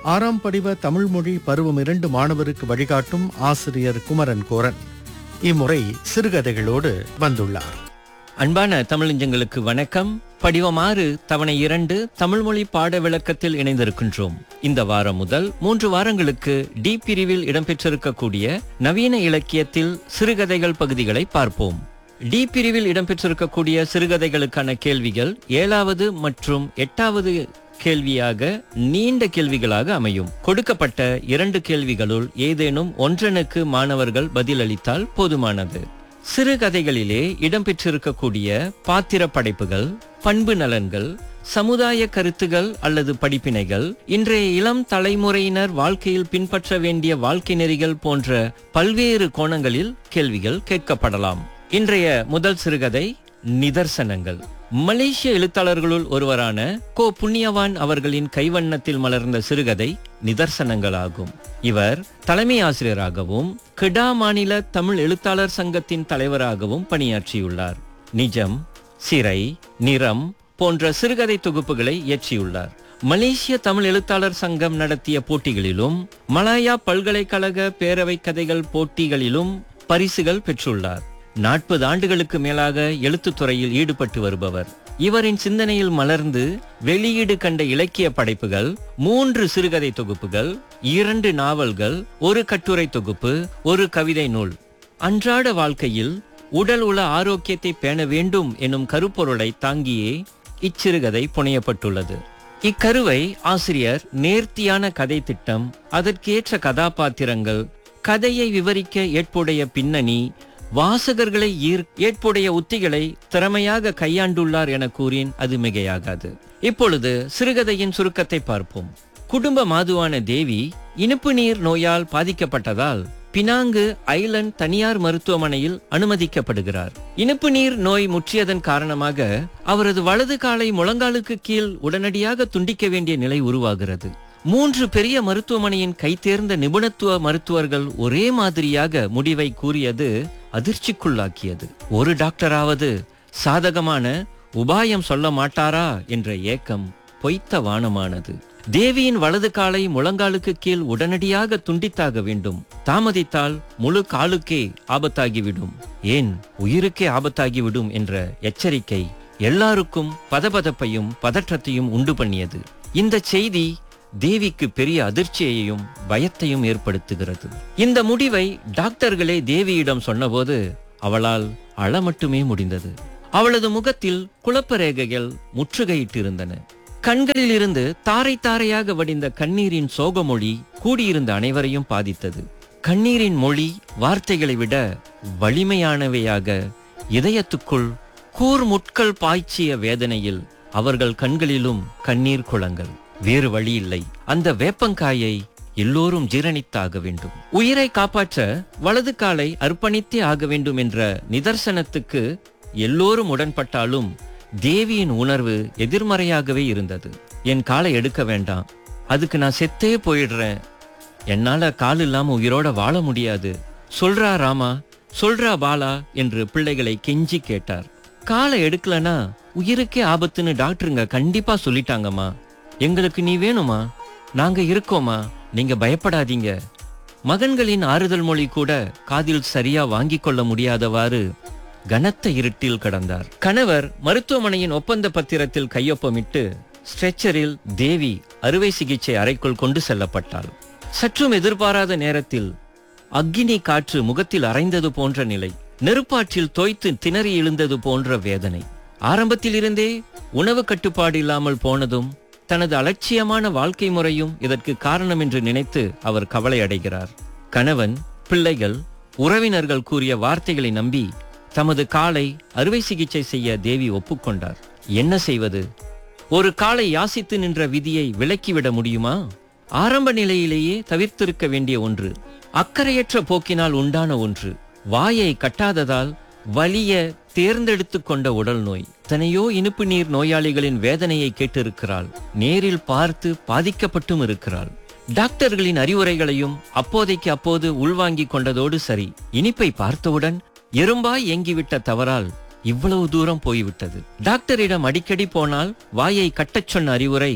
6ஆம் படிவ தமிழ் மொழி பருவம் 2 மாணவருக்கு வழிகாட்டும் ஆசிரியர் குமரன் கோரன் இம்முறை சிறுகதைகளோடு வந்துள்ளார். அன்பான தமிழஞ்சங்களுக்கு வணக்கம். படிவம் 6 தவணை 2 தமிழ் மொழி பாட விளக்கத்தில் இணைந்திருக்கின்றோம். இந்த வாரம் முதல் 3 வாரங்களுக்கு டி பிரிவில் இடம்பெற்றிருக்கக்கூடிய நவீன இலக்கியத்தில் சிறுகதைகள் பகுதிகளை பார்ப்போம். டி பிரிவில் இடம்பெற்றிருக்கக்கூடிய சிறுகதைகளுக்கான கேள்விகள் 7வது மற்றும் 8வது கேள்வியாக நீண்ட கேள்விகளாக அமையும். கொடுக்கப்பட்ட 2 கேள்விகளுள் ஏதேனும் ஒன்றனுக்கு மாணவர்கள் பதிலளித்தால் போதுமானது. சிறுகதைகளிலே இடம்பெற்றிருக்கக்கூடிய பாத்திர படைப்புகள், பண்பு நலன்கள், சமுதாய கருத்துகள் அல்லது படிப்பினைகள், இன்றைய இளம் தலைமுறையினர் வாழ்க்கையில் பின்பற்ற வேண்டிய வாழ்க்கை நெறிகள் போன்ற பல்வேறு கோணங்களில் கேள்விகள் கேட்கப்படலாம். இன்றைய முதல் சிறுகதை நிதர்சனங்கள். மலேசிய எழுத்தாளர்களுள் ஒருவரான கோ புண்ணியவான் அவர்களின் கைவண்ணத்தில் மலர்ந்த சிறுகதை நிதர்சனங்களாகும். இவர் தலைமை ஆசிரியராகவும் கிடா மாநில தமிழ் எழுத்தாளர் சங்கத்தின் தலைவராகவும் பணியாற்றியுள்ளார். நிஜம், சிறை, நிறம் போன்ற சிறுகதை தொகுப்புகளை இயற்றியுள்ளார். மலேசிய தமிழ் எழுத்தாளர் சங்கம் நடத்திய போட்டிகளிலும் மலாயா பல்கலைக்கழக பேரவை கதைகள் போட்டிகளிலும் பரிசுகள் பெற்றுள்ளார். 40 ஆண்டுகளுக்கு மேலாக எழுத்துத்துறையில் ஈடுபட்டு வருபவர். இவரின் சிந்தனையில் மலர்ந்து வெளியீடு கண்ட இலக்கிய படைப்புகள் 3 சிறுகதை தொகுப்புகள், 2 நாவல்கள், 1 கட்டுரை தொகுப்பு, 1 கவிதை நூல். அன்றாட வாழ்க்கையில் உடல் உள ஆரோக்கியத்தை பேண வேண்டும் எனும் கருப்பொருளை தாங்கியே இச்சிறுகதை புனையப்பட்டுள்ளது. இக்கருவை ஆசிரியர் நேர்த்தியான கதை திட்டம், அதற்கேற்ற கதாபாத்திரங்கள், கதையை விவரிக்க ஏற்புடைய பின்னணி, வாசகர்களை ஏற்புடைய உத்திகளை திறமையாக கையாண்டுள்ளார் என கூறின் அது மிகையாகாது. இப்பொழுது சிறுகதையின் சுருக்கத்தை பார்ப்போம். குடும்ப மாதுவான தேவி இனிப்பு நீர் நோயால் பாதிக்கப்பட்டதால் பினாங்கு ஐலண்ட் தனியார் மருத்துவமனையில் அனுமதிக்கப்படுகிறார். இனிப்பு நீர் நோய் முற்றியதன் காரணமாக அவரது வலது காலை முழங்காலுக்கு கீழ் உடனடியாக துண்டிக்க வேண்டிய நிலை உருவாகிறது. 3 பெரிய மருத்துவமனையின் கைதேர்ந்த நிபுணத்துவ மருத்துவர்கள் ஒரே மாதிரியாக முடிவை கூறியது அதிர்ச்சிக்குள்ளாக்கியது. ஒரு டாக்டராவது சாதகமான உபாயம் சொல்ல மாட்டாரா என்ற ஏக்கம் பொய்த்த வானமானது. தேவியின் வலது காலை முழங்காலுக்கு கீழ் உடனடியாக துண்டித்தாக வேண்டும். தாமதித்தால் முழு காலுக்கே ஆபத்தாகிவிடும், ஏன் உயிருக்கே ஆபத்தாகிவிடும் என்ற எச்சரிக்கை எல்லாருக்கும் பதபதப்பையும் பதற்றத்தையும் உண்டு பண்ணியது. இந்த செய்தி தேவிக்கு பெரிய அதிர்ச்சியையும் பயத்தையும் ஏற்படுத்துகிறது. இந்த முடிவை டாக்டர்களே தேவியிடம் சொன்னபோது அவளால் அழ மட்டுமே முடிந்தது. அவளது முகத்தில் குழப்ப ரேகைகள் முற்றுகையிட்டிருந்தன. கண்களில் இருந்து தாரை தாரையாக வடிந்த கண்ணீரின் சோகமொழி கூடியிருந்த அனைவரையும் பாதித்தது. கண்ணீரின் மொழி வார்த்தைகளை விட வலிமையானவையாக இதயத்துக்குள் கூர்முட்கள் பாய்ச்சிய வேதனையில் அவர்கள் கண்களிலும் கண்ணீர் குளங்கள். வேறு வழி இல்லை, அந்த வேப்பங்காயை எல்லோரும் ஜீரணித்தாக வேண்டும். உயிரை காப்பாற்ற வலது காலை அர்ப்பணித்தே ஆக வேண்டும் என்ற நிதர்சனத்துக்கு எல்லோரும் உடன்பட்டாலும் தேவியின் உணர்வு எதிர்மறையாகவே இருந்தது. என் காலை எடுக்க வேண்டாம், அதுக்கு நான் செத்தே போயிடுறேன், என்னால கால் இல்லாம உயிரோட வாழ முடியாது, சொல்றா ராமா, சொல்றா பாலா என்று பிள்ளைகளை கெஞ்சி கேட்டார். காலை எடுக்கலனா உயிருக்கே ஆபத்துன்னு டாக்டருங்க கண்டிப்பா சொல்லிட்டாங்கம்மா. எங்களுக்கு நீ வேணுமா, நாங்க இருக்கோமா, நீங்க பயப்படாதீங்க. மகன்களின் ஆறுதல் மொழி கூட காதில் சரியா வாங்கிக் கொள்ள முடியாதவாறு கனத்த இருட்டில் கடந்தார். கணவர் மருத்துவமனையின் ஒப்பந்த பத்திரத்தில் கையொப்பமிட்டு ஸ்ட்ரெச்சரில் தேவி அறுவை சிகிச்சை அறைக்குள் கொண்டு செல்லப்பட்டாள். சற்றும் எதிர்பாராத நேரத்தில் அக்கினி காற்று முகத்தில் அரைந்தது போன்ற நிலை, நெருப்பாற்றில் தோய்த்து திணறி எழுந்தது போன்ற வேதனை. ஆரம்பத்திலிருந்தே உணவு கட்டுப்பாடு இல்லாமல் போனதும் தனது அலட்சியமான வாழ்க்கை முறையும் இதற்கு காரணம் என்று நினைத்து அவர் கவலை அடைகிறார். கணவன், பிள்ளைகள், உறவினர்கள் கூறிய வார்த்தைகளை நம்பி தமது காலை அறுவை சிகிச்சை செய்ய தேவி ஒப்புக்கொண்டார். என்ன செய்வது? ஒரு காலை யாசித்து நின்ற விதியை விலக்கிவிட முடியுமா? ஆரம்ப நிலையிலேயே தவிர்த்திருக்க வேண்டிய ஒன்று, அக்கறையற்ற போக்கினால் உண்டான ஒன்று, வாயை கட்டாததால் வலிய தேர்ந்தெடுத்து கொண்ட உடல் நோய். தனையோ இனிப்பு நீர் நோயாளிகளின் வேதனையை கேட்டிருக்கிறாள், நேரில் பார்த்து பாதிக்கப்பட்டும் இருக்கிறாள். டாக்டர்களின் அறிவுரைகளையும் அப்போதைக்கு அப்போது உள்வாங்கிக் கொண்டதோடு சரி, இனிப்பை பார்த்தவுடன் எறும்பாய் ஏங்கிவிட்ட தவறால் இவ்வளவு தூரம் போய்விட்டது. டாக்டரிடம் அடிக்கடி போனால் வாயை கட்டச் சொன்ன அறிவுரை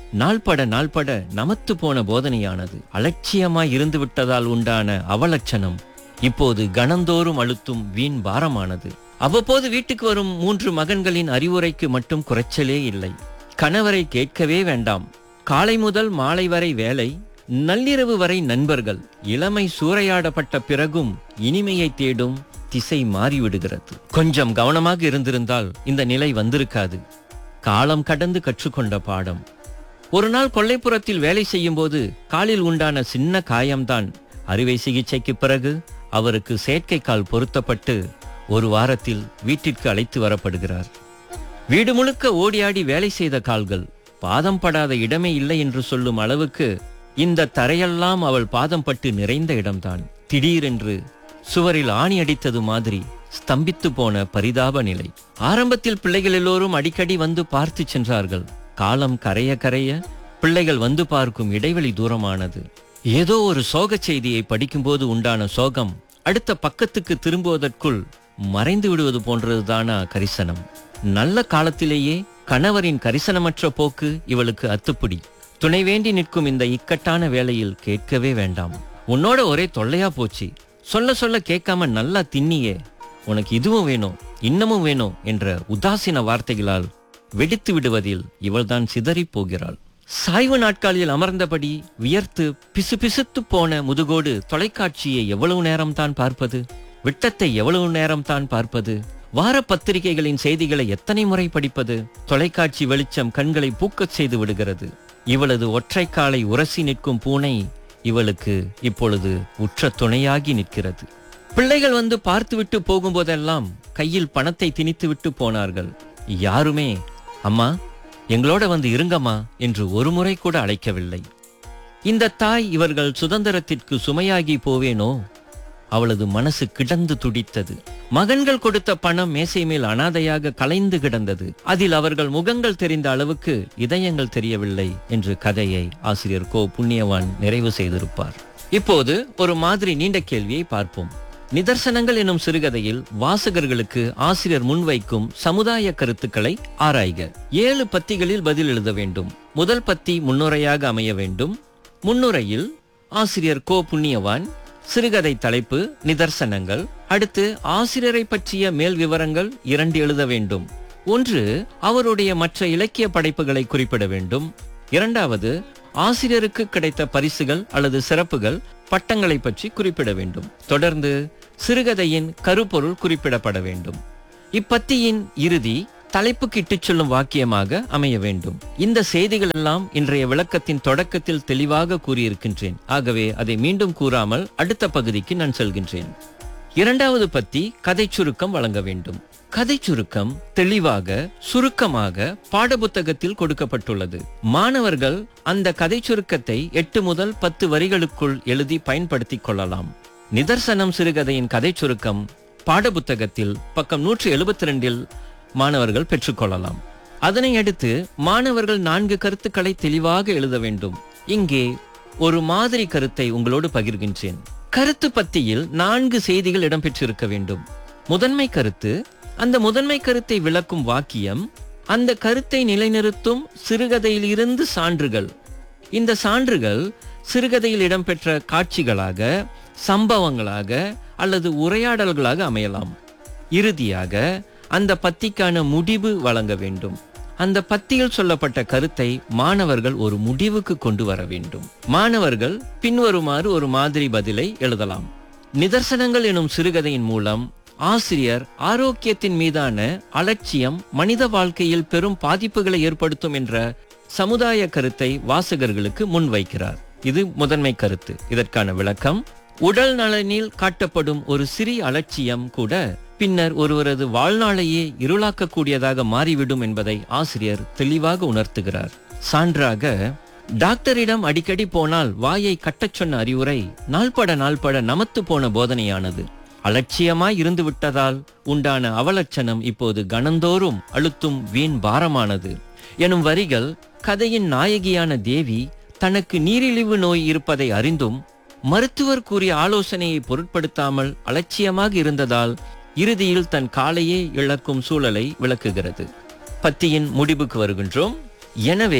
நாள்பட நமத்து போன போதனையானது. அலட்சியமாய் இருந்து விட்டதால் உண்டான அவலட்சணம் இப்போது கணந்தோறும் அழுத்தும் வீண் பாரமானது. அவ்வப்போது வீட்டுக்கு வரும் 3 மகன்களின் அறிவுரைக்கு மட்டும் குறைச்சலே இல்லை. கணவரை கேட்கவே வேண்டாம். காலை முதல் மாலை வரை வேலை, நள்ளிரவு வரை நண்பர்கள். இளமை சூறையாடப்பட்ட பிறகும் இனிமையை தேடும் திசை மாறிவிடுகிறது. கொஞ்சம் கவனமாக இருந்திருந்தால் இந்த நிலை வந்திருக்காது. காலம் கடந்து கற்றுக்கொண்ட பாடம். ஒரு நாள் கொல்லைப்புறத்தில் வேலை செய்யும் போது காலில் உண்டான சின்ன காயம்தான். அறுவை சிகிச்சைக்கு பிறகு அவருக்கு செயற்கை கால் பொருத்தப்பட்டு 1 வாரத்தில் வீட்டிற்கு அழைத்து வரப்படுகிறார். வீடு முழுக்க ஓடியாடி வேலை செய்த கால்கள், பாதம் படாத இடமே இல்லை என்று சொல்லும் அளவுக்கு இந்த தரையெல்லாம் அவள் பாதம் பட்டு நிறைந்த இடம்தான். திடீரென்று சுவரில் ஆணி அடித்தது மாதிரி ஸ்தம்பித்து போன பரிதாப நிலை. ஆரம்பத்தில் பிள்ளைகள் எல்லோரும் அடிக்கடி வந்து பார்த்து சென்றார்கள். காலம் கரைய கரைய பிள்ளைகள் வந்து பார்க்கும் இடைவெளி தூரமானது. ஏதோ ஒரு சோக செய்தியை படிக்கும்போது உண்டான சோகம் அடுத்த பக்கத்துக்கு திரும்புவதற்குள் மறைந்து விடுவது போன்றதுதானா கரிசனம்? நல்ல காலத்திலேயே கணவரின் கரிசனமற்ற போக்கு இவளுக்கு அத்துப்பிடி. துணை வேண்டி நிற்கும் இந்த இக்கட்டான வேளையில் கேட்கவே வேண்டாம். உன்னோட ஒரே தொல்லையா போச்சு, சொல்ல சொல்ல கேட்காம நல்லா தின்னியே, உனக்கு இதுவும் வேணும் இன்னமும் வேணும் என்ற உதாசீன வார்த்தைகளால் வெடித்து விடுவதில் இவள்தான் சிதறி போகிறாள். சாய்வு நாட்காலில் அமர்ந்தபடி வியர்த்து பிசுபிசுத்து போன முதுகோடு தொலைக்காட்சியை எவ்வளவு நேரம்தான் பார்ப்பது? விட்டத்தை எவ்வளவு நேரம்தான் பார்ப்பது? வார பத்திரிகைகளின் செய்திகளை எத்தனை முறை படிப்பது? தொலைக்காட்சி வெளிச்சம் கண்களை பூக்கச் செய்து விடுகிறது. இவளது ஒற்றை காலை உரசி நிற்கும் பூனை இவளுக்கு இப்பொழுது உற்ற துணையாகி நிற்கிறது. பிள்ளைகள் வந்து பார்த்துவிட்டு போகும்போதெல்லாம் கையில் பணத்தை திணித்து விட்டு போனார்கள். யாருமே அம்மா எங்களோட வந்து இருங்கம்மா என்று ஒரு முறை கூட அழைக்கவில்லை. இந்த தாய் இவர்கள் சுதந்திரத்திற்கு சுமையாகி போவேனோ? அவளது மனசு கிடந்து துடித்தது. மகன்கள் கொடுத்த பணம் மேசை மேல் அனாதையாக கலைந்து கிடந்தது. அதில் அவர்கள் முகங்கள் தெரிந்த அளவுக்கு இதயங்கள் தெரியவில்லை என்று கதையை ஆசிரியர் கோ புண்ணியவான் நிறைவு செய்திருப்பார். இப்போது ஒரு மாதிரி நீண்ட கேள்வியை பார்ப்போம். நிதர்சனங்கள் எனும் சிறுகதையில் வாசகர்களுக்கு ஆசிரியர் முன்வைக்கும் சமுதாய கருத்துக்களை ஆராய்க. 7 பத்திகளில் பதில் எழுத வேண்டும். முதல் பத்தி முன்னுரையாக அமைய வேண்டும். முன்னுரையில் ஆசிரியர் கோ புண்ணியவான் சிறுகதை தலைப்பு நிதர்சனங்கள். அடுத்து ஆசிரியரை பற்றிய மேல் விவரங்கள் 2 எழுத வேண்டும். ஒன்று அவருடைய மற்ற இலக்கிய படைப்புகளை குறிப்பிட வேண்டும். இரண்டாவது ஆசிரியருக்கு கிடைத்த பரிசுகள் அல்லது சிறப்புகள், பட்டங்களை பற்றி குறிப்பிட வேண்டும். தொடர்ந்து சிறுகதையின் கருப்பொருள் குறிப்பிடப்பட வேண்டும். இப்பத்தியின் இறுதி தலைப்புக்கு இட்டுச் செல்லும் வாக்கியமாக அமைய வேண்டும். இந்த செய்திகள் எல்லாம் இன்றைய விளக்கத்தின் தொடக்கத்தில் தெளிவாக கூறியிருக்கின்றேன். ஆகவே அதை மீண்டும் கூறாமல் அடுத்த பகுதிக்கு நான் செல்கின்றேன். இரண்டாவது பத்தி கதை சுருக்கம் வழங்க வேண்டும். கதை சுருக்கம் தெளிவாக சுருக்கமாக பாடப்புத்தகத்தில் கொடுக்கப்பட்டுள்ளது. மாணவர்கள் அந்த கதை சுருக்கத்தை 8 முதல் 10 வரிகளுக்குள் எழுதி பயன்படுத்திக் கொள்ளலாம். நிதர்சனம் சிறுகதையின் கதை சுருக்கம் பாடப்புத்தகத்தில் பக்கம் 172 மாணவர்கள் பெற்றுக்கொள்ளலாம். அதனை அடுத்து மாணவர்கள் 4 கருத்துக்களை தெளிவாக எழுத வேண்டும். இங்கே ஒரு மாதிரி கருத்தை உங்களோடு பகிர்கின்றேன். கருத்து பத்தியில் 4 செய்திகள் இடம்பெற்றிருக்க வேண்டும். முதன்மை கருத்து, அந்த முதன்மை கருத்தை விளக்கும் வாக்கியம், அந்த கருத்தை நிலைநிறுத்தும் சிறுகதையிலிருந்து சான்றுகள். இந்த சான்றுகள் சிறுகதையில் இடம்பெற்ற காட்சிகளாக, சம்பவங்களாக அல்லது உரையாடல்களாக அமையலாம். இறுதியாக அந்த பத்திக்கான முடிவு வழங்க வேண்டும். அந்த பத்தியில் சொல்லப்பட்ட கருத்தை மாணவர்கள் ஒரு முடிவுக்கு கொண்டு வர வேண்டும். மாணவர்கள் பின்வருமாறு ஒரு மாதிரி பதிலை எழுதலாம். நிதர்சனங்கள் எனும் சிறுகதையின் மூலம் ஆசிரியர் ஆரோக்கியத்தின் மீதான அலட்சியம் மனித வாழ்க்கையில் பெரும் பாதிப்புகளை ஏற்படுத்தும் என்ற சமுதாய கருத்தை வாசகர்களுக்கு முன்வைக்கிறார். இது முதன்மை கருத்து. இதற்கான விளக்கம், உடல் நலனில் காட்டப்படும் ஒரு சிறிய அலட்சியம் கூட பின்னர் ஒருவரது வாழ்நாளையே இருளாக்கக்கூடியதாக மாறிவிடும் என்பதை ஆசிரியர் தெளிவாக உணர்த்துகிறார். சான்றாக, டாக்டரிடம் அடிக்கடி போனால் வாயை கட்டச் சொன்ன அறிவுரை நாள்பட நமத்து போன போதனையானது. அலட்சியமாய் இருந்து விட்டதால் உண்டான அவலட்சணம் இப்போது கணந்தோறும் அழுத்தும் வீண் பாரமானது எனும் வரிகள் கதையின் நாயகியான தேவி தனக்கு நீரிழிவு நோய் இருப்பதை அறிந்தும் மருத்துவர் கூறிய ஆலோசனையை பொருட்படுத்தாமல் அலட்சியமாக இருந்ததால் இறுதியில் தன் காலையே இழக்கும் சூழலை விளக்குகிறது. பத்தியின் முடிவுக்கு வருகின்றோம். எனவே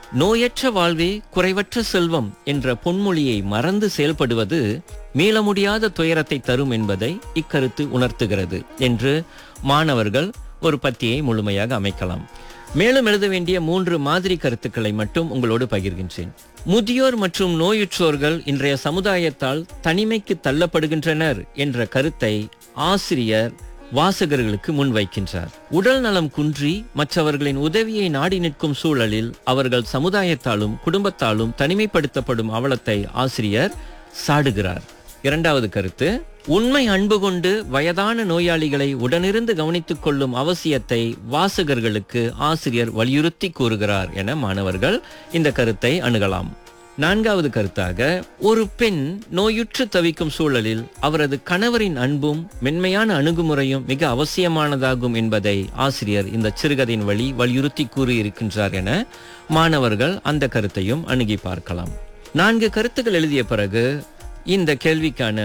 நோயற்ற வாழ்வே குறைவற்ற செல்வம் என்ற பொன்மொழியை மறந்து செயல்படுவது மீள முடியாத துயரத்தை தரும் என்பதை இக்கருத்து உணர்த்துகிறது என்று மாணவர்கள் ஒரு பத்தியை முழுமையாக அமைக்கலாம். மேலும் எழுத வேண்டிய 3 மாதிரி கருத்துக்களை மட்டும் உங்களோடு பகிர்கின்றேன். முதியோர் மற்றும் நோயுற்றோர்கள் இன்றைய சமுதாயத்தால் தனிமைக்கு தள்ளப்படுகின்றனர் என்ற கருத்தை ஆசிரியர் வாசகர்களுக்கு முன்வைக்கின்றார். உடல் நலம் குன்றி மற்றவர்களின் உதவியை நாடி நிற்கும் சூழலில் அவர்கள் சமுதாயத்தாலும் குடும்பத்தாலும் தனிமைப்படுத்தப்படும் அவலத்தை ஆசிரியர் சாடுகிறார். 2வது கருத்து, உண்மை அன்பு கொண்டு வயதான நோயாளிகளை உடனிருந்து கவனித்துக் கொள்ளும் அவசியத்தை வாசகர்களுக்கு ஆசிரியர் வலியுறுத்தி கூறுகிறார் என மாணவர்கள் இந்த கருத்தை அணுகலாம். 4வது கருத்தாக, ஒரு பெண் நோயுற்று தவிக்கும் சூழலில் அவரது கணவரின் அன்பும் மென்மையான அணுகுமுறையும் மிக அவசியமானதாகும் என்பதை ஆசிரியர் இந்த சிறுகதையின் வழி வலியுறுத்தி கூறியிருக்கின்றார் என மாணவர்கள் அந்த கருத்தையும் அணுகி பார்க்கலாம். 4 கருத்துக்கள் எழுதிய பிறகு இந்த கேள்விக்கான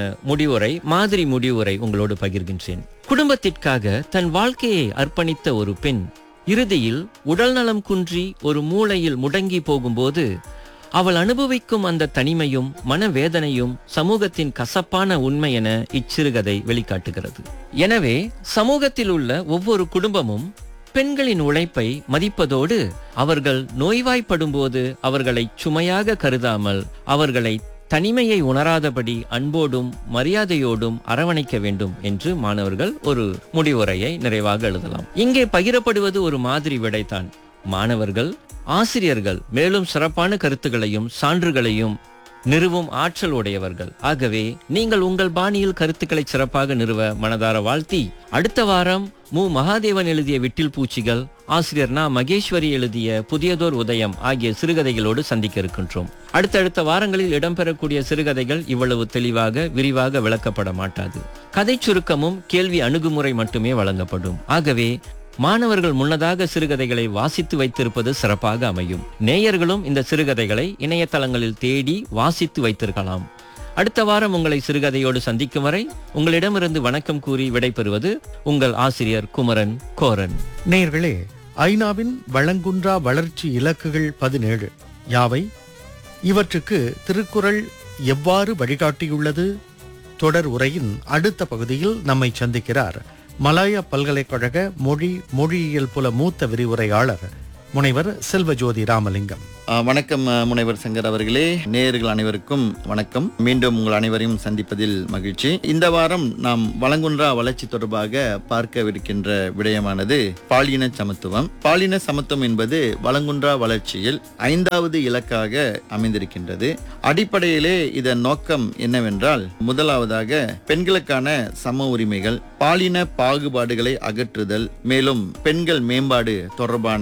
மாதிரி முடிவுரை உங்களோடு பகிர்கின்றேன். குடும்பத்திற்காக தன் வாழ்க்கையை அர்ப்பணித்த ஒரு பெண் இறுதியில் உடல் நலம் குன்றி ஒரு மூலையில் முடங்கி போகும்போது அவள் அனுபவிக்கும் அந்த தனிமையும் மனவேதனையும் சமூகத்தின் கசப்பான உண்மை என இச்சிறுகதை வெளிக்காட்டுகிறது. எனவே சமூகத்தில் உள்ள ஒவ்வொரு குடும்பமும் பெண்களின் உழைப்பை மதிப்பதோடு அவர்கள் நோய்வாய்ப்படும் போது அவர்களை சுமையாக கருதாமல் அவர்களை தனிமையை உணராதபடி அன்போடும் மரியாதையோடும் அரவணைக்க வேண்டும் என்று மாணவர்கள் ஒரு முடிவுரையை நிறைவாக எழுதலாம். இங்கே பகிரப்படுவது ஒரு மாதிரி விடைதான். மாணவர்கள் ஆசிரியர்கள் மேலும் சிறப்பான கருத்துக்களையும் சான்றுகளையும் நிறுவும் ஆற்றல் உடையவர்கள். ஆகவே நீங்கள் உங்கள் பாணியில் கருத்துக்களை சிறப்பாக நிறுவ மனதார வாழ்த்தி, அடுத்த வாரம் மகாதேவன் எழுதிய விட்டில் பூச்சிகள், ஆசிரியர் மகேஸ்வரி எழுதிய புதியதோர் உதயம் ஆகிய சிறுகதைகளோடு சந்திக்க இருக்கின்றோம். அடுத்தடுத்த வாரங்களில் இடம்பெறக்கூடிய சிறுகதைகள் இவ்வளவு தெளிவாக விரிவாக விளக்கப்பட மாட்டாது. கதை சுருக்கமும் கேள்வி அணுகுமுறை மட்டுமே வழங்கப்படும். ஆகவே மாணவர்கள் முன்னதாக சிறுகதைகளை வாசித்து வைத்திருப்பது சிறப்பாக அமையும். நேயர்களும் இந்த சிறுகதைகளை இணையதளங்களில் தேடி வாசித்து வைத்திருக்கலாம். அடுத்த வாரம் உங்களை சிறுகதையோடு சந்திக்கும் வரை உங்களிடமிருந்து வணக்கம் கூறி விடைபெறுவது உங்கள் ஆசிரியர் குமரன் கோரன். நேயர்களே, ஐநாவின் வளங்குன்றா வளர்ச்சி இலக்குகள் 17 யாவை? இவற்றுக்கு திருக்குறள் எவ்வாறு வழிகாட்டியுள்ளது? தொடர் உரையின் அடுத்த பகுதியில் நம்மை சந்திக்கிறார் மலாயா பல்கலைக்கழக மொழியியல் புல மூத்த விரிவுரையாளர் முனைவர் செல்வஜோதி ராமலிங்கம். வணக்கம் முனைவர் சங்கர் அவர்களே, நேயர்கள் அனைவருக்கும் வணக்கம். மீண்டும் உங்கள் அனைவரையும் சந்திப்பதில் மகிழ்ச்சி. இந்த வாரம் நாம் வளங்குன்றா வளர்ச்சி தொடர்பாக பார்க்கவிருக்கின்ற விடயமானது பாலின சமத்துவம். பாலின சமத்துவம் என்பது வளங்குன்றா வளர்ச்சியில் 5வது இலக்காக அமைந்திருக்கின்றது. அடிப்படையிலே இதன் நோக்கம் என்னவென்றால், முதலாவதாக பெண்களுக்கான சம உரிமைகள், பாலின பாகுபாடுகளை அகற்றுதல், மேலும் பெண்கள் மேம்பாடு தொடர்பான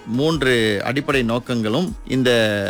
3 அடிப்படை நோக்கங்களும் இந்த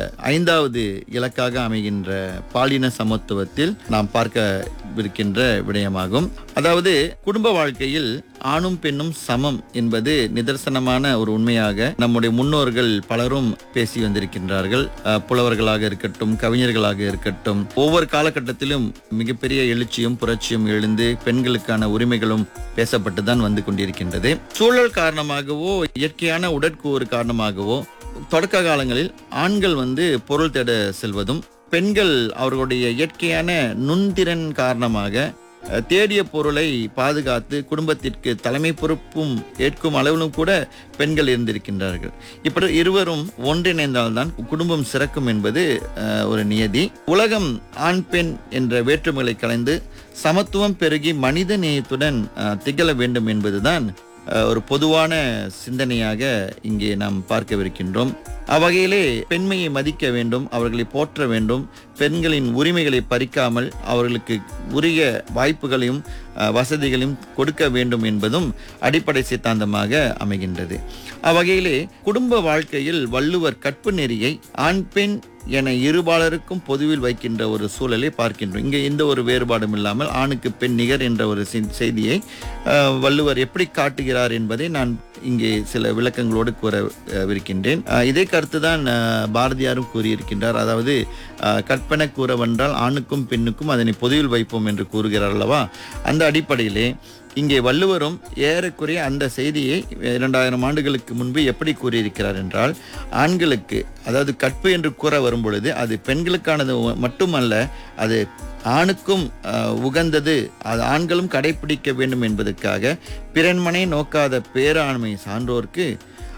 5வது இலக்காக அமைகின்ற பாலின சமத்துவத்தில் நாம் பார்க்கவிருக்கின்ற விடயமாகும். அதாவது குடும்ப வாழ்க்கையில் ஆணும் பெண்ணும் சமம் என்பது நிதர்சனமான ஒரு உண்மையாக நம்முடைய முன்னோர்கள் பலரும் பேசி வந்திருக்கின்றார்கள். புலவர்களாக இருக்கட்டும், கவிஞர்களாக இருக்கட்டும், ஒவ்வொரு காலகட்டத்திலும் மிகப்பெரிய எழுச்சியும் புரட்சியும் எழுந்து பெண்களுக்கான உரிமைகளும் பேசப்பட்டுதான் வந்து கொண்டிருக்கின்றது. சூழல் காரணமாகவோ இயற்கையான உடற்கூறு காரணமாகவோ தொடக்க காலங்களில் ஆண்கள் பொருள் தேட செல்வதும், பெண்கள் அவர்களுடைய இயற்கையான நுண்திறன் காரணமாக தேடிய பொருளை பாதுகாத்து குடும்பத்திற்கு தலைமை பொறுப்பும் ஏற்கும் அளவிலும் கூட பெண்கள் இருந்திருக்கின்றார்கள். இப்படி இருவரும் ஒன்றிணைந்தால்தான் குடும்பம் சிறக்கும் என்பது ஒரு நியதி. உலகம் ஆண் பெண் என்ற வேற்றுமைகளை கலைந்து சமத்துவம் பெருகி மனித நேயத்துடன் திகழ வேண்டும் என்பதுதான் ஒரு பொதுவான சிந்தனையாக இங்கே நாம் பார்க்கவிருக்கின்றோம். அவ்வகையிலே பெண்மையை மதிக்க வேண்டும், அவர்களை போற்ற வேண்டும், பெண்களின் உரிமைகளை பறிக்காமல் அவர்களுக்கு உரிய வாய்ப்புகளையும் வசதிகளையும் கொடுக்க வேண்டும் என்பதும் அடிப்படை சித்தாந்தமாக அமைகின்றது. அவ்வகையிலே குடும்ப வாழ்க்கையில் வள்ளுவர் கற்பு நெறியை ஆண் பெண் என இருபாலருக்கும் பொதுவில் வைக்கின்ற ஒரு சூழலை பார்க்கின்றோம். இங்கே எந்த ஒரு வேறுபாடும் இல்லாமல் ஆணுக்கு பெண் நிகர் என்ற ஒரு செய்தியை வள்ளுவர் எப்படி காட்டுகிறார் என்பதை நான் இங்கே சில விளக்கங்களோடு கூறவிருக்கின்றேன். இதே கருத்து தான் பாரதியாரும் கூறியிருக்கின்றார். அதாவது கற்பனை கூறவென்றால் ஆணுக்கும் பெண்ணுக்கும் அதனை பொதுவில் வைப்போம் என்று கூறுகிறார் அல்லவா. அந்த அடிப்படையிலே இங்கே வள்ளுவரும் ஏறக்குறைய அந்த செய்தியை 2000 ஆண்டுகளுக்கு முன்பு எப்படி கூறியிருக்கிறார் என்றால், ஆண்களுக்கு, அதாவது கற்பு என்று கூற வரும்பொழுது அது பெண்களுக்கானது மட்டுமல்ல, அது ஆணுக்கும் உகந்தது, அது ஆண்களும் கடைபிடிக்க வேண்டும் என்பதற்காக பிறன்மனை நோக்காத பேராண்மை சான்றோர்க்கு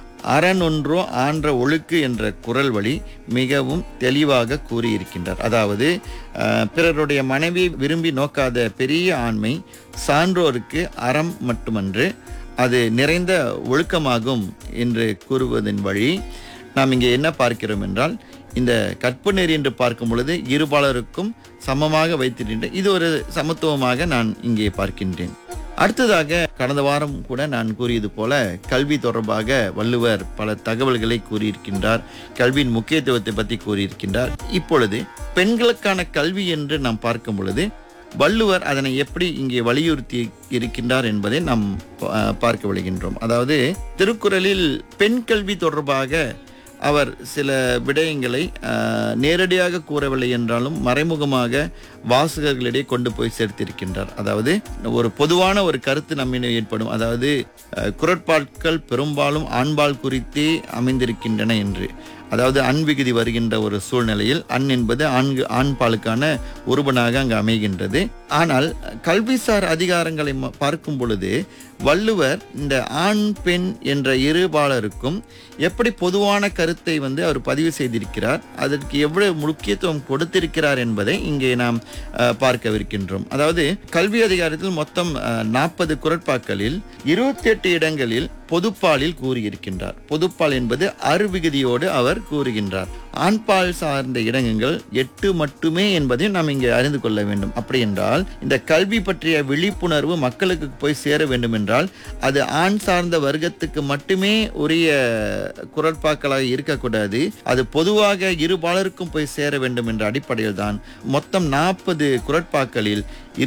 அறனொன்றோ ஆன்ற ஒழுக்கு என்ற குறள் வழி மிகவும் தெளிவாக கூறியிருக்கின்றார். அதாவது பிறருடைய மனைவி விரும்பி நோக்காத பெரிய ஆண்மை சான்றோருக்கு அறம் மட்டுமன்று, அது நிறைந்த ஒழுக்கமாகும் என்று கூறுவதன் வழி நாம் இங்கே என்ன பார்க்கிறோம் என்றால், இந்த கற்பு நெறி என்று பார்க்கும் பொழுது இருபாலருக்கும் சமமாக வைத்திருக்கின்ற இது ஒரு சமத்துவமாக நான் இங்கே பார்க்கின்றேன். அடுத்ததாக கடந்த வாரம் கூட நான் கூறியது போல கல்வி தொடர்பாக வள்ளுவர் பல தகவல்களை கூறியிருக்கின்றார். கல்வியின் முக்கியத்துவத்தை பற்றி கூறியிருக்கின்றார். இப்பொழுது பெண்களுக்கான கல்வி என்று நாம் பார்க்கும் பொழுது வள்ளுவர் அதனை எப்படி இங்கே வலியுறுத்தி இருக்கின்றார் என்பதை நாம் பார்க்க விளைகின்றோம். அதாவது திருக்குறளில் பெண் கல்வி தொடர்பாக அவர் சில விடயங்களை நேரடியாக கூறவில்லை என்றாலும் மறைமுகமாக வாசகர்களிடையே கொண்டு போய் சேர்த்திருக்கின்றார். அதாவது ஒரு பொதுவான ஒரு கருத்து நம்மிடம் ஏற்படும். அதாவது குறட்பாட்கள் பெரும்பாலும் ஆண்பால் குறித்தே அமைந்திருக்கின்றன என்று. அதாவது அன் விகுதி வருகின்ற ஒரு சூழ்நிலையில் அன் என்பது ஆண்பாலுக்கான ஒருவனாக அங்கு அமைகின்றது. ஆனால் கல்விசார் அதிகாரங்களை பார்க்கும் பொழுது வள்ளுவர் இந்த ஆண் பெண் என்ற இருபாலருக்கும் எப்படி பொதுவான கருத்தை அவர் பதிவு செய்திருக்கிறார், அதற்கு எவ்வளவு முக்கியத்துவம் கொடுத்திருக்கிறார் என்பதை இங்கே நாம் பார்க்கவிருக்கின்றோம். அதாவது கல்வி அதிகாரத்தில் மொத்தம் 40 குறட்பாக்களில் 28 இடங்களில் பொதுப்பாலில் கூறியிருக்கின்றார். பொதுப்பால் என்பது அருவிகுதியோடு அவர் கூறுகின்றார். ஆண்பால் சார்ந்த இடங்கள் 8 மட்டுமே என்பதையும் நாம் இங்கே அறிந்து கொள்ள வேண்டும். அப்படி என்றால் இந்த கல்வி பற்றிய விழிப்புணர்வு மக்களுக்கு போய் சேர வேண்டும் என்றால் அது ஆண் சார்ந்த வர்க்கத்துக்கு மட்டுமே உரிய குறட்பாக்களாக இருக்கக்கூடாது, அது பொதுவாக இருபாலருக்கும் போய் சேர வேண்டும் என்ற அடிப்படையில் தான் மொத்தம் 40 குறட்பாக்களில்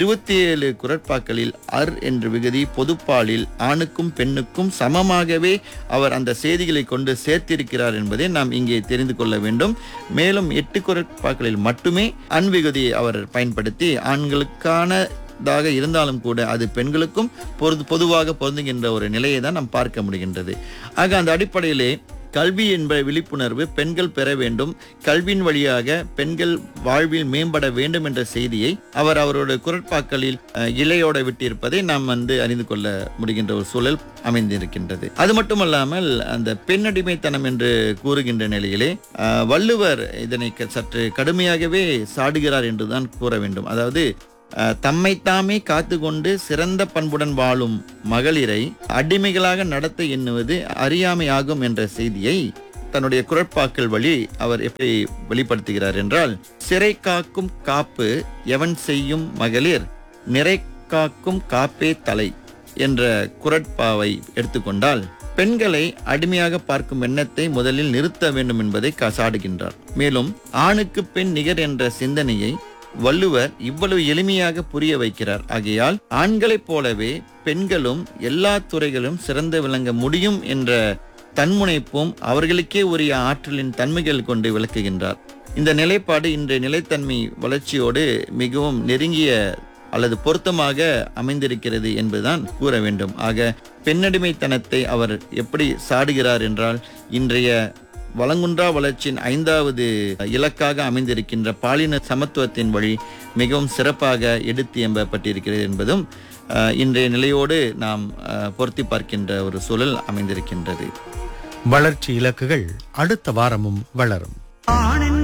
27 குறட்பாக்களில் அர் என்ற விகுதி பொதுப்பாலில் ஆணுக்கும் பெண்ணுக்கும் சமமாகவே அவர் அந்த செய்திகளை கொண்டு சேர்த்திருக்கிறார் என்பதை நாம் இங்கே தெரிந்து கொள்ள வேண்டும். மேலும் 8 குறட்பாக்களில் மட்டுமே அன் விகுதியை அவர் பயன்படுத்தி ஆண்களுக்கானதாக இருந்தாலும் கூட அது பெண்களுக்கும் பொதுவாக பொருந்துகின்ற ஒரு நிலையை தான் நாம் பார்க்க முடிகின்றது. ஆக அந்த அடிப்படையிலே கல்வி என்ற விழிப்புணர்வு பெண்கள் பெற வேண்டும், கல்வியின் வழியாக பெண்கள் வாழ்வில் மேம்பட வேண்டும் என்ற செய்தியை அவர் அவருடைய குறட்பாக்களில் இலையோட விட்டிருப்பதை நாம் அறிந்து கொள்ள முடிகின்ற ஒரு சூழல் அமைந்திருக்கின்றது. அது மட்டுமல்லாமல் அந்த பெண்ணடிமைத்தனம் என்று கூறுகின்ற நிலையிலே வள்ளுவர் இதனை சற்று கடுமையாகவே சாடுகிறார் என்றுதான் கூற வேண்டும். அதாவது தம்மைத்தாமே காத்து கொண்டு சிறந்த பண்புடன் வாழும் மகளிரை அடிமைகளாக நடத்த எண்ணுவது அறியாமையாகும் என்ற செய்தியை தன்னுடைய குறட்பாக்கள் வழி அவர் எப்படி வெளிப்படுத்துகிறார் என்றால், சிறை காக்கும் காப்பு எவன் செய்யும் மகளிர் நிறை காக்கும் காப்பே தலை என்ற குறட்பாவை எடுத்துக்கொண்டால் பெண்களை அடிமையாக பார்க்கும் எண்ணத்தை முதலில் நிறுத்த வேண்டும் என்பதை சாடுகின்றார். மேலும் ஆணுக்கு பெண் நிகர் என்ற சிந்தனையை வள்ளுவர் இவ்வளவு எளிமையாக புரிய வைக்கிறார். ஆகையால் ஆண்களைப் போலவே பெண்களும் எல்லா துறைகளும் சிறந்து விளங்க முடியும் என்ற தன்முனைப்பும் அவர்களுக்கே உரிய ஆற்றலின் தன்மைகள் கொண்டு விளக்குகின்றார். இந்த நிலைப்பாடு இன்றைய நிலைத்தன்மை வளர்ச்சியோடு மிகவும் நெருங்கிய அல்லது பொருத்தமாக அமைந்திருக்கிறது என்பதுதான் கூற வேண்டும். ஆக பெண்ணடிமைத்தனத்தை அவர் எப்படி சாடுகிறார் என்றால், இன்றைய வளங்குன்றா வளர்ச்சியின் 5வது இலக்காக அமைந்திருக்கின்ற பாலின சமத்துவத்தின் வழி மிகவும் சிறப்பாக எடுத்து எம்பப்பட்டிருக்கிறது என்பதும் இன்றைய நிலையோடு நாம் பொருத்தி பார்க்கின்ற ஒரு சூழல் அமைந்திருக்கின்றது. வளர்ச்சி இலக்குகள் அடுத்த வாரமும் வளரும்.